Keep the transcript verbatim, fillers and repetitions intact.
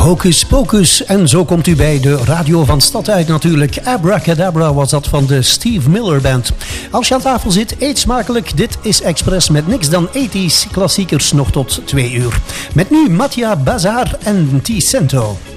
Hocus Pocus. En zo komt u bij de radio van Stad uit natuurlijk. Abracadabra was dat van de Steve Miller Band. Als je aan tafel zit, eet smakelijk. Dit is Express met niks dan tachtiger klassiekers nog tot twee uur. Met nu Mattia Bazar en T-Cento.